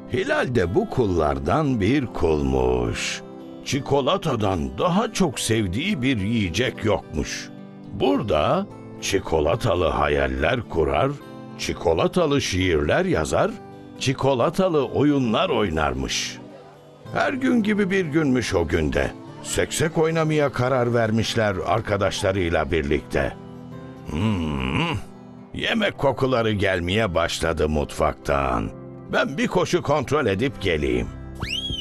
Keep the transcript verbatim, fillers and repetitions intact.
Hilal de bu kullardan bir kulmuş. Çikolatadan daha çok sevdiği bir yiyecek yokmuş. Burada çikolatalı hayaller kurar, çikolatalı şiirler yazar, çikolatalı oyunlar oynarmış. Her gün gibi bir günmüş o günde. Seksek oynamaya karar vermişler arkadaşlarıyla birlikte. Hmm, yemek kokuları gelmeye başladı mutfaktan. Ben bir koşu kontrol edip geleyim.